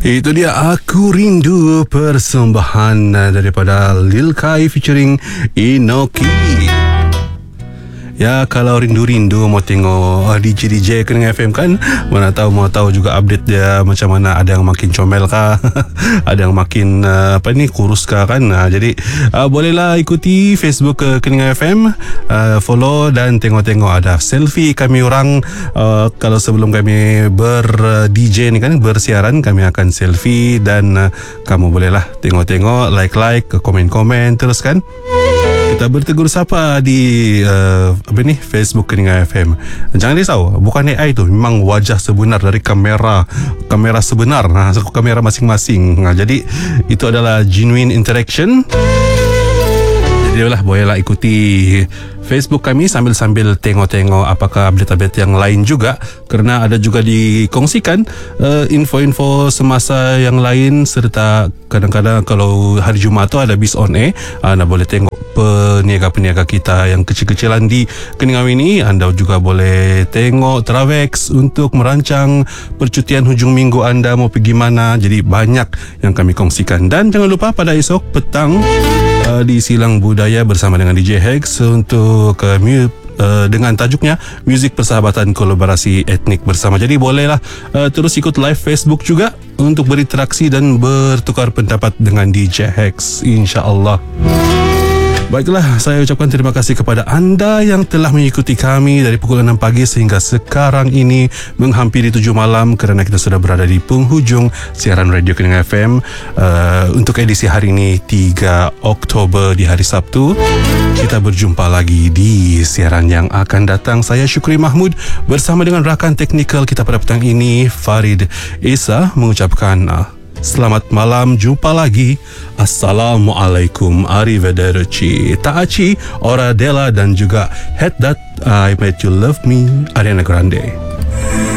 Itu dia Aku Rindu, persembahan daripada Lil Kai featuring Inoki. Ya, kalau rindu-rindu mau tengok DJ Kening FM kan, mana tahu mau tahu juga update dia macam mana, ada yang makin comel kah ada yang makin kurus kah kan. Jadi bolehlah ikuti Facebook Kening FM, follow dan tengok-tengok ada selfie kami orang. Kalau sebelum kami ber-DJ ni kan, bersiaran, kami akan selfie dan kamu bolehlah tengok-tengok, like, komen-komen terus kan. Kita bertegur sapa di Facebook Kening FM. Jangan risau, bukan AI tu, memang wajah sebenar dari kamera sebenar, kamera masing-masing. Jadi itu adalah genuine interaction. Jadi bolehlah ikuti Facebook kami sambil tengok-tengok apakah update-update yang lain juga, kerana ada juga dikongsikan info-info semasa yang lain, serta kadang-kadang kalau hari Jumaat tu ada Bis On Air, anda boleh tengok peniaga-peniaga kita yang kecil-kecilan di Keningau ini. Anda juga boleh tengok Travex untuk merancang percutian hujung minggu anda mau pergi mana. Jadi banyak yang kami kongsikan. Dan jangan lupa pada esok petang di Silang Budaya bersama dengan DJ Hex untuk dengan tajuknya Muzik Persahabatan Kolaborasi Etnik Bersama. Jadi bolehlah terus ikut live Facebook juga untuk berinteraksi dan bertukar pendapat dengan DJ Hex, insya-Allah. Baiklah, saya ucapkan terima kasih kepada anda yang telah mengikuti kami dari pukul 6 pagi sehingga sekarang ini menghampiri 7 malam, kerana kita sudah berada di penghujung siaran Radio Kening FM untuk edisi hari ini 3 Oktober di hari Sabtu. Kita berjumpa lagi di siaran yang akan datang. Saya Syukri Mahmud bersama dengan rakan teknikal kita pada petang ini, Farid Esa, mengucapkan selamat malam, jumpa lagi. Assalamualaikum, arrivederci, ta'aci, ora della dan juga Head That I Made You Love Me, Ariana Grande.